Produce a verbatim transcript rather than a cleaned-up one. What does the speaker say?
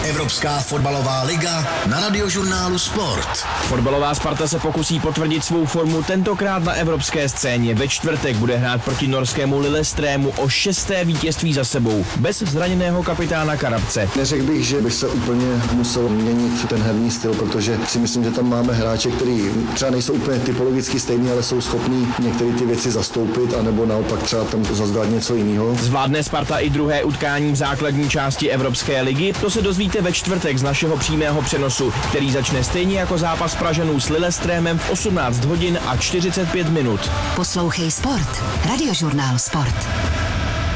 Evropská fotbalová liga na Radiožurnálu Sport. Fotbalová Sparta se pokusí potvrdit svou formu tentokrát na evropské scéně. Ve čtvrtek bude hrát proti norskému Lillestrému o šesté vítězství za sebou, bez zraněného kapitána Karabce. Neřekl bych, že by se úplně musel měnit ten herní styl, protože si myslím, že tam máme hráče, kteří třeba nejsou úplně typologicky stejní, ale jsou schopní některé ty věci zastoupit, anebo naopak třeba tam zazdát něco jiného. Zvládne Sparta i druhé utkání v základní části Evropské ligy? To se dozvíte ve čtvrtek z našeho přímého přenosu, který začne stejně jako zápas Pražanů s Lillestrémem v osmnáct hodin a čtyřicet pět minut. Poslouchej Sport. Radiožurnál Sport.